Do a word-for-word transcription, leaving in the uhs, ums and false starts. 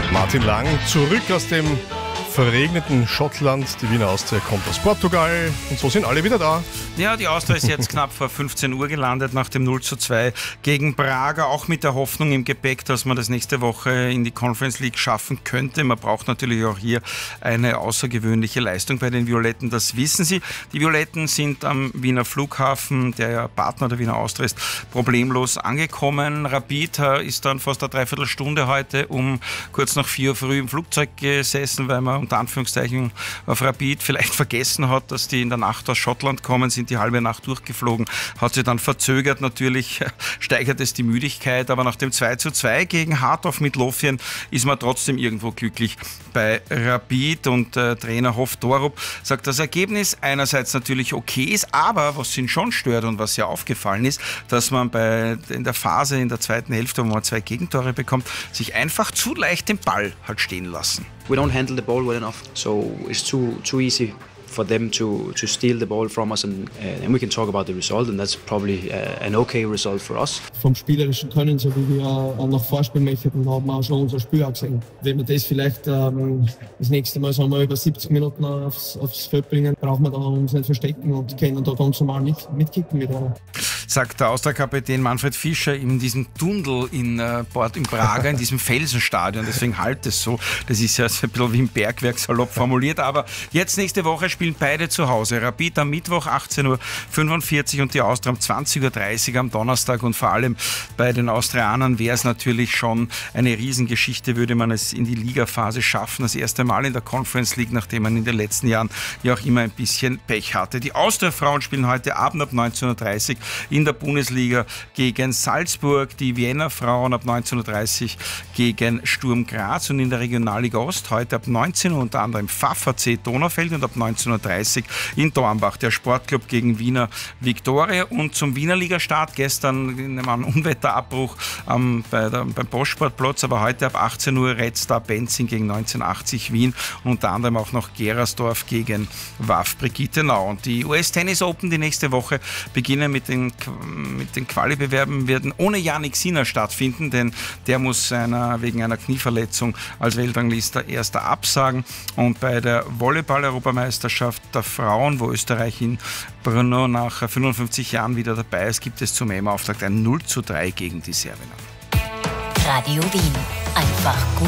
Martin Lang zurück aus dem verregneten Schottland. Die Wiener Austria kommt aus Portugal und so sind alle wieder da. Ja, die Austria ist jetzt knapp vor fünfzehn Uhr gelandet nach dem null zu zwei gegen Braga, auch mit der Hoffnung im Gepäck, dass man das nächste Woche in die Conference League schaffen könnte. Man braucht natürlich auch hier eine außergewöhnliche Leistung bei den Violetten, das wissen Sie. Die Violetten sind am Wiener Flughafen, der ja Partner der Wiener Austria ist, problemlos angekommen. Rapid ist dann fast eine Dreiviertelstunde heute um kurz nach vier Uhr früh im Flugzeug gesessen, weil man unter Anführungszeichen auf Rapid vielleicht vergessen hat, dass die in der Nacht aus Schottland kommen, sind die halbe Nacht durchgeflogen, hat sich dann verzögert, natürlich steigert es die Müdigkeit, aber nach dem zwei zu zwei gegen Heart of Midlothian ist man trotzdem irgendwo glücklich bei Rapid und äh, Trainer Hoff Torup sagt, das Ergebnis einerseits natürlich okay ist, aber was ihn schon stört und was ja aufgefallen ist, dass man bei, in der Phase, in der zweiten Hälfte, wo man zwei Gegentore bekommt, sich einfach zu leicht den Ball hat stehen lassen. We don't handle the ball well enough, so it's too too easy for them to to steal the ball from us, and uh, and we can talk about the result, and that's probably uh, an okay result for us. Vom spielerischen Können, so wie wir auch noch Vorspielmethoden haben, wir auch schon unser Spiel auch gesehen. Wenn wir das vielleicht ähm, das nächste Mal sagen wir über siebzig Minuten aufs, aufs Feld bringen, brauchen wir da uns nicht verstecken und können da ganz normal mit, mitkicken miteinander. Sagt der Austria-Kapitän Manfred Fischer in diesem Tunnel in, äh, Port, in Braga, in diesem Felsenstadion. Deswegen halt es so. Das ist ja so ein bisschen wie im Bergwerk salopp formuliert. Aber jetzt nächste Woche spielen beide zu Hause. Rapid am Mittwoch achtzehn Uhr fünfundvierzig und die Austria um zwanzig Uhr dreißig am Donnerstag. Und vor allem bei den Austrianern wäre es natürlich schon eine Riesengeschichte, würde man es in die Ligaphase schaffen. Das erste Mal in der Conference League, nachdem man in den letzten Jahren ja auch immer ein bisschen Pech hatte. Die Austria-Frauen spielen heute Abend ab neunzehn Uhr dreißig in der Bundesliga gegen Salzburg, die Wiener Frauen ab neunzehn Uhr dreißig gegen Sturm Graz und in der Regionalliga Ost heute ab neunzehn Uhr unter anderem F A F A C Donaufeld und ab neunzehn Uhr dreißig in Dornbach der Sportclub gegen Wiener Viktoria. Und zum Wiener Ligastart gestern ein Unwetterabbruch ähm, bei der, beim Postsportplatz, aber heute ab achtzehn Uhr Red Star Benzing gegen neunzehnhundertachtzig Wien, unter anderem auch noch Gerersdorf gegen W A F Brigittenau. Und die U S Tennis Open die nächste Woche beginnen mit den mit den Quali-Bewerben werden ohne Jannik Sinner stattfinden, denn der muss einer, wegen einer Knieverletzung als Weltranglister erster absagen. Und bei der Volleyball-Europameisterschaft der Frauen, wo Österreich in Brno nach fünfundfünfzig Jahren wieder dabei ist, gibt es zum E M A-Auftakt ein null zu drei gegen die Serbinnen. Radio Wien. Einfach gut.